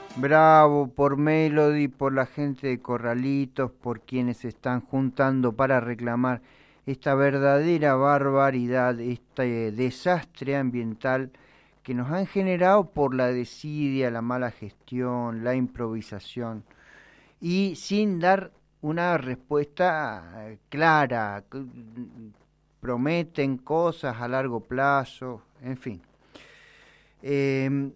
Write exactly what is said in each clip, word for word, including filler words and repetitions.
Bravo por Melody, por la gente de Corralitos, por quienes se están juntando para reclamar esta verdadera barbaridad, este desastre ambiental que nos han generado por la desidia, la mala gestión, la improvisación y sin dar una respuesta clara. Prometen cosas a largo plazo, en fin. Eh,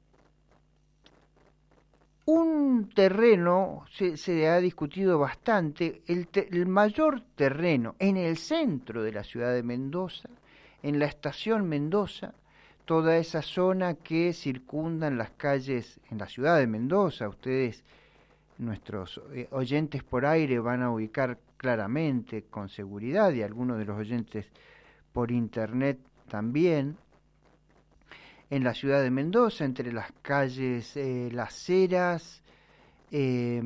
Un terreno, se, se ha discutido bastante, el, te, el mayor terreno en el centro de la ciudad de Mendoza, en la estación Mendoza, toda esa zona que circundan las calles en la ciudad de Mendoza. Ustedes, nuestros eh, oyentes por aire, van a ubicar claramente, con seguridad, y algunos de los oyentes por internet también. En la ciudad de Mendoza, entre las calles eh, Las Heras, eh,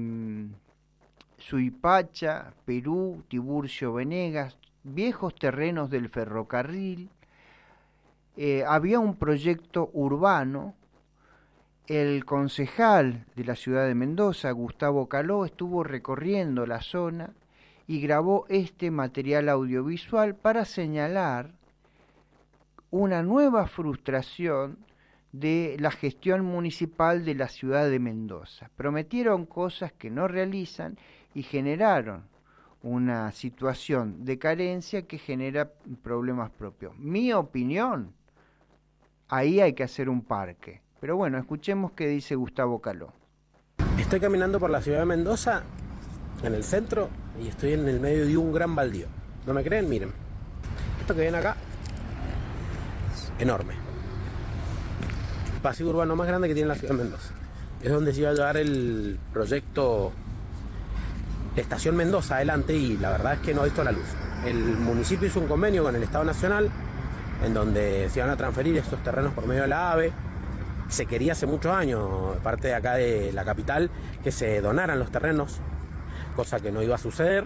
Suipacha, Perú, Tiburcio Venegas, viejos terrenos del ferrocarril. Eh, había un proyecto urbano. El concejal de la ciudad de Mendoza, Gustavo Caló, estuvo recorriendo la zona y grabó este material audiovisual para señalar una nueva frustración de la gestión municipal de la ciudad de Mendoza. Prometieron cosas que no realizan y generaron una situación de carencia que genera problemas propios. Mi opinión, ahí hay que hacer un parque. Pero bueno, escuchemos qué dice Gustavo Caló. Estoy caminando por la ciudad de Mendoza, en el centro, y estoy en el medio de un gran baldío. ¿No me creen? Miren. Esto que ven acá, enorme. El paseo urbano más grande que tiene la ciudad de Mendoza. Es donde se iba a llevar el proyecto Estación Mendoza adelante, y la verdad es que no ha visto la luz. El municipio hizo un convenio con el Estado Nacional en donde se iban a transferir estos terrenos por medio de la AVE. Se quería hace muchos años, de parte de acá de la capital, que se donaran los terrenos, cosa que no iba a suceder.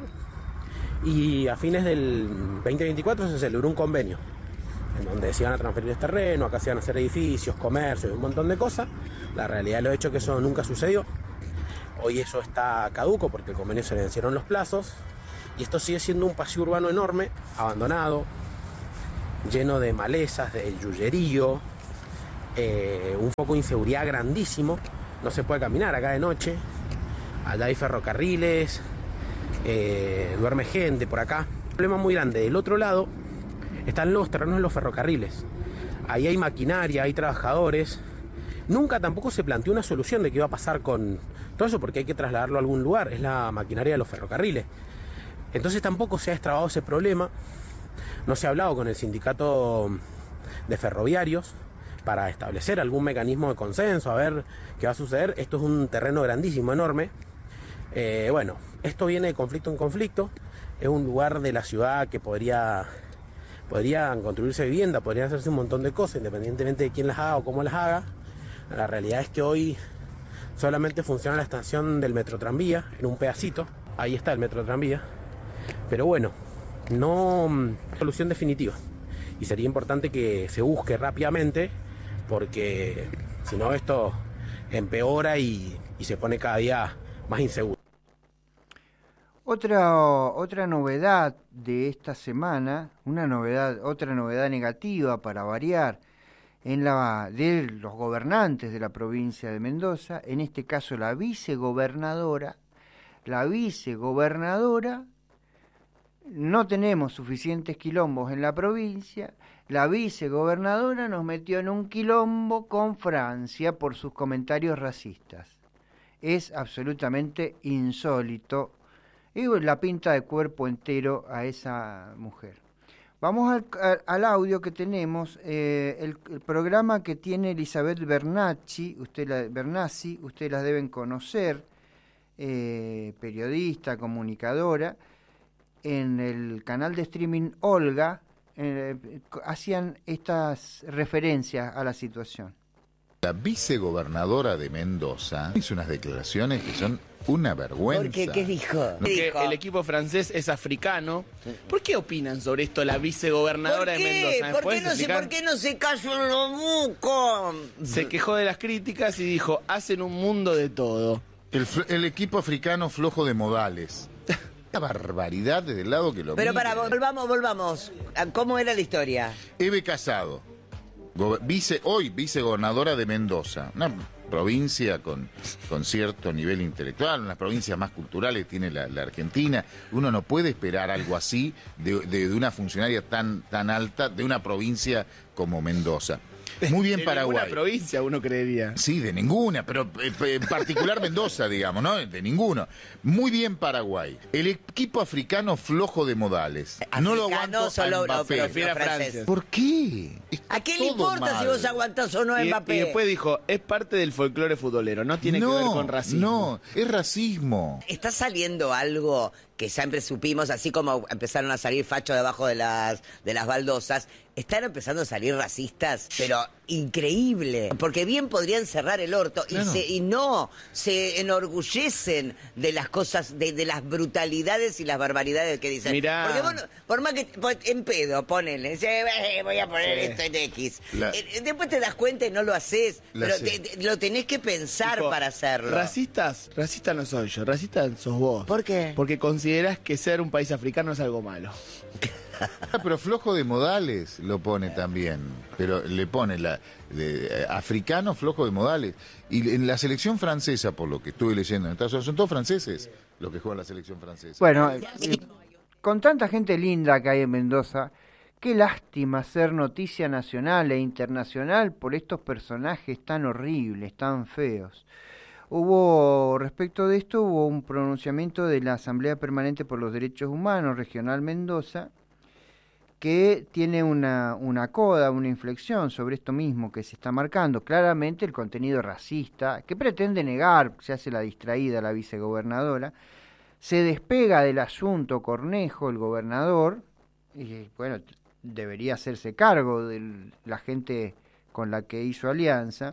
Y a fines del veinte veinticuatro se celebró un convenio en donde se iban a transferir el terreno, acá se iban a hacer edificios, comercios, un montón de cosas. La realidad de lo hecho es que eso nunca sucedió. Hoy eso está caduco porque el convenio se le vencieron los plazos, y esto sigue siendo un paseo urbano enorme, abandonado, lleno de malezas, de yuyerío, eh, un foco de inseguridad grandísimo. No se puede caminar acá de noche, allá hay ferrocarriles, eh, duerme gente por acá. Un problema muy grande. Del otro lado están los terrenos de los ferrocarriles. Ahí hay maquinaria, hay trabajadores. Nunca tampoco se planteó una solución de qué iba a pasar con todo eso, porque hay que trasladarlo a algún lugar. Es la maquinaria de los ferrocarriles. Entonces tampoco se ha destrabado ese problema. No se ha hablado con el sindicato de ferroviarios para establecer algún mecanismo de consenso, a ver qué va a suceder. Esto es un terreno grandísimo, enorme. Eh, bueno, esto viene de conflicto en conflicto. Es un lugar de la ciudad que podría... Podrían construirse vivienda, podrían hacerse un montón de cosas, independientemente de quién las haga o cómo las haga. La realidad es que hoy solamente funciona la estación del metro tranvía, en un pedacito. Ahí está el metro tranvía. Pero bueno, no solución definitiva. Y sería importante que se busque rápidamente, porque si no esto empeora y, y se pone cada día más inseguro. Otra, otra novedad de esta semana, una novedad, otra novedad negativa para variar, en la de los gobernantes de la provincia de Mendoza, en este caso la vicegobernadora, la vicegobernadora, no tenemos suficientes quilombos en la provincia, la vicegobernadora nos metió en un quilombo con Francia por sus comentarios racistas. Es absolutamente insólito. Y la pinta de cuerpo entero a esa mujer. Vamos al, al, al audio que tenemos, eh, el, el programa que tiene Elizabeth Bernacci, usted la, Bernassi, ustedes la deben conocer, eh, periodista, comunicadora, en el canal de streaming Olga, eh, hacían estas referencias a la situación. La vicegobernadora de Mendoza hizo unas declaraciones que son una vergüenza. ¿Por qué? ¿Qué dijo? Porque ¿Qué dijo? el equipo francés es africano. ¿Por qué opinan sobre esto la vicegobernadora ¿Por de qué? Mendoza? ¿Me ¿Por qué, puedes no se, explicar? ¿Por qué no se cayó en los bucos? Se quejó de las críticas y dijo, hacen un mundo de todo. El, el equipo africano flojo de modales. Una barbaridad desde el lado que lo Pero mire. para, volvamos, volvamos. ¿Cómo era la historia? Eve Casado, vice, hoy vicegobernadora de Mendoza, una provincia con, con cierto nivel intelectual, una provincia más culturales tiene la, la Argentina. Uno no puede esperar algo así de, de, de una funcionaria tan, tan alta de una provincia como Mendoza. Muy bien de Paraguay. De ninguna provincia uno creería. Sí, de ninguna, pero eh, en particular Mendoza, digamos, ¿no? De ninguno. Muy bien Paraguay. El equipo africano flojo de modales. No lo aguanto solo, a Mbappé. no, Prefiere a francés. Francia. ¿Por qué? Está ¿A quién le todo importa mal. si vos aguantás o no a Y, Mbappé? y después dijo, es parte del folclore futbolero, no tiene no, que ver con racismo. No, es racismo. Está saliendo algo que siempre supimos, así como empezaron a salir fachos debajo de las, de las baldosas, están empezando a salir racistas, pero increíble, porque bien podrían cerrar el orto y, Claro. se, y no, se enorgullecen de las cosas, de, de las brutalidades y las barbaridades que dicen. Mirá. Porque vos, no- por más que vos en pedo, ponele, dice, "Eh, voy a poner Sí. esto en X. La- Eh, después te das cuenta y no lo haces, La pero sé. te- te- lo tenés que pensar Tipo, para hacerlo. Racistas, racista no soy yo, racista sos vos. ¿Por qué? Porque considerás que ser un país africano es algo malo. Ah, pero flojo de modales lo pone también. Pero le pone la de, eh, africano flojo de modales. Y en la selección francesa, por lo que estuve leyendo, en Estados Unidos, son todos franceses los que juegan la selección francesa. Bueno, eh, con tanta gente linda que hay en Mendoza, qué lástima ser noticia nacional e internacional por estos personajes tan horribles, tan feos. Hubo, respecto de esto, hubo un pronunciamiento de la Asamblea Permanente por los Derechos Humanos Regional Mendoza, que tiene una, una coda, una inflexión sobre esto mismo que se está marcando. Claramente el contenido racista, que pretende negar, se hace la distraída la vicegobernadora, se despega del asunto Cornejo, el gobernador, y bueno, debería hacerse cargo de la gente con la que hizo alianza.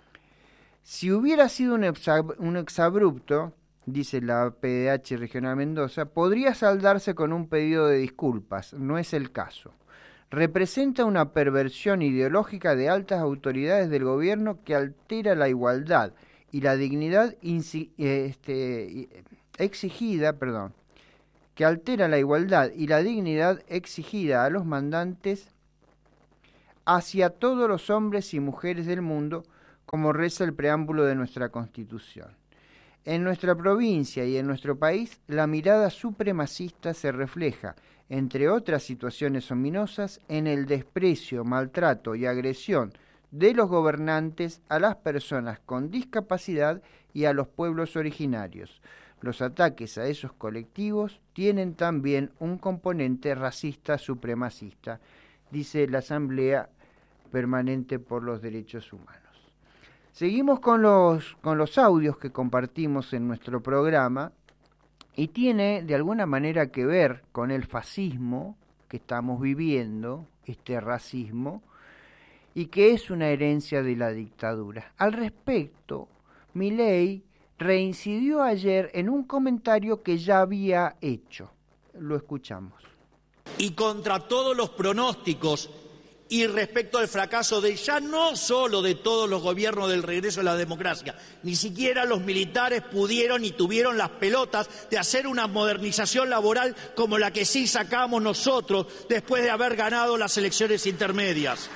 Si hubiera sido un, exab- un exabrupto, dice la P D H Regional Mendoza, podría saldarse con un pedido de disculpas. No es el caso. Representa una perversión ideológica de altas autoridades del gobierno que altera la igualdad y la dignidad insi- este, exigida, perdón, que altera la igualdad y la dignidad exigida a los mandantes hacia todos los hombres y mujeres del mundo, como reza el preámbulo de nuestra Constitución. En nuestra provincia y en nuestro país, la mirada supremacista se refleja, entre otras situaciones ominosas, en el desprecio, maltrato y agresión de los gobernantes a las personas con discapacidad y a los pueblos originarios. Los ataques a esos colectivos tienen también un componente racista supremacista, dice la Asamblea Permanente por los Derechos Humanos. Seguimos con los, con los audios que compartimos en nuestro programa y tiene de alguna manera que ver con el fascismo que estamos viviendo, este racismo, y que es una herencia de la dictadura. Al respecto, Milei reincidió ayer en un comentario que ya había hecho. Lo escuchamos. Y contra todos los pronósticos y respecto al fracaso de ya no solo de todos los gobiernos del regreso a la democracia, ni siquiera los militares pudieron y tuvieron las pelotas de hacer una modernización laboral como la que sí sacamos nosotros después de haber ganado las elecciones intermedias.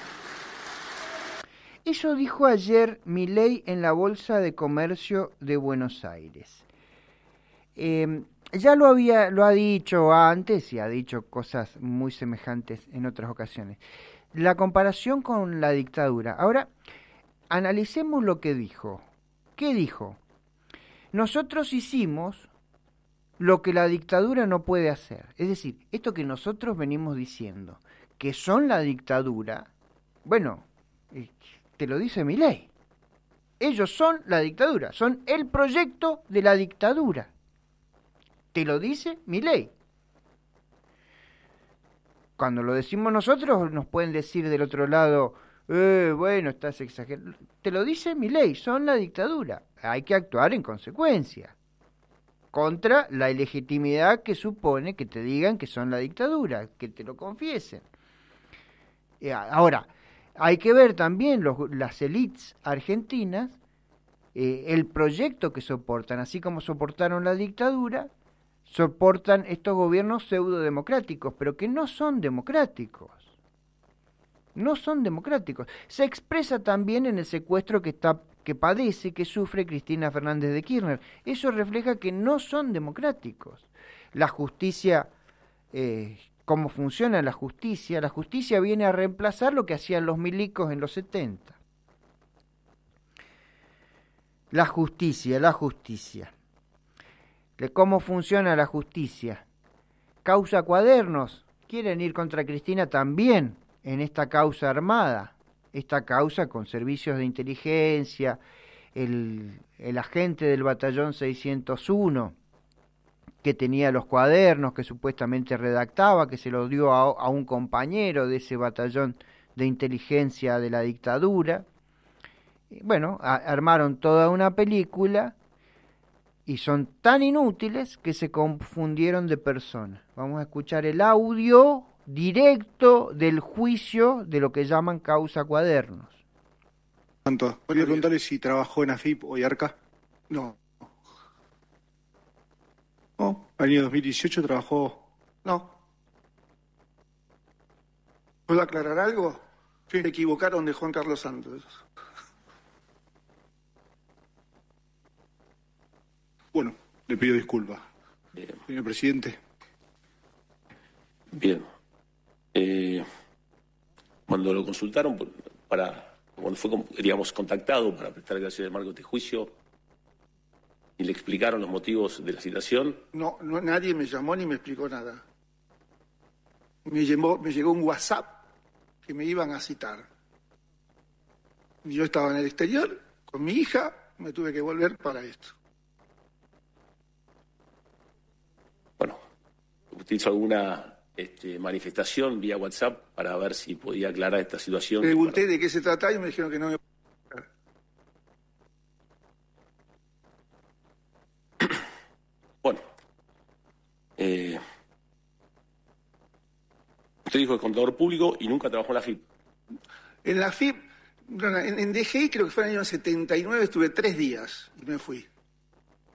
Eso dijo ayer Milei en la Bolsa de Comercio de Buenos Aires. Eh, ya lo había, lo ha dicho antes y ha dicho cosas muy semejantes en otras ocasiones. La comparación con la dictadura. Ahora, analicemos lo que dijo. ¿Qué dijo? Nosotros hicimos lo que la dictadura no puede hacer. Es decir, esto que nosotros venimos diciendo, que son la dictadura, bueno, eh, te lo dice Milei. Ellos son la dictadura, son el proyecto de la dictadura. Te lo dice Milei. Cuando lo decimos nosotros, nos pueden decir del otro lado, eh, bueno, estás exagerando. Te lo dice Milei, son la dictadura. Hay que actuar en consecuencia. Contra la ilegitimidad que supone que te digan que son la dictadura, que te lo confiesen. Eh, ahora, hay que ver también los, las élites argentinas, eh, el proyecto que soportan, así como soportaron la dictadura, soportan estos gobiernos pseudodemocráticos, pero que no son democráticos. No son democráticos. Se expresa también en el secuestro que está que padece, que sufre Cristina Fernández de Kirchner. Eso refleja que no son democráticos. La justicia, eh, cómo funciona la justicia, la justicia viene a reemplazar lo que hacían los milicos en los setenta. La justicia, la justicia. De cómo funciona la justicia. Causa Cuadernos. Quieren ir contra Cristina también en esta causa armada. Esta causa con servicios de inteligencia, el, el agente del batallón seiscientos uno, que tenía los cuadernos, que supuestamente redactaba, que se los dio a, a un compañero de ese batallón de inteligencia de la dictadura. Bueno, a, armaron toda una película y son tan inútiles que se confundieron de persona. Vamos a escuchar el audio directo del juicio de lo que llaman causa Cuadernos. Tanto, ¿podría preguntarle si trabajó en A F I P o IARCA? No. No, el año dos mil dieciocho trabajó... No. ¿Puedo aclarar algo? Se equivocaron de Juan Carlos Santos. Bueno, le pido disculpas. Bien. Señor presidente. Bien. Eh, cuando lo consultaron para cuando fue, digamos, contactado para prestar declaraciones de marco de este juicio y le explicaron los motivos de la citación. No, no, nadie me llamó ni me explicó nada. Me llegó, me llegó un WhatsApp que me iban a citar. Yo estaba en el exterior con mi hija, me tuve que volver para esto. Bueno, ¿usted hizo alguna Este, manifestación vía WhatsApp para ver si podía aclarar esta situación? Pregunté de qué se trataba y me dijeron que no me... Bueno, eh, usted dijo que es contador público y nunca trabajó en la F I P. En la F I P, en, en D G I creo que fue en el año setenta y nueve, estuve tres días y me fui.